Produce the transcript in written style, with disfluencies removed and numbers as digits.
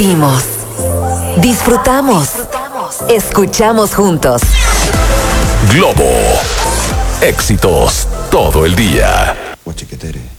Vimos, disfrutamos, escuchamos juntos. Globo. Éxitos todo el día. Guachiquetere.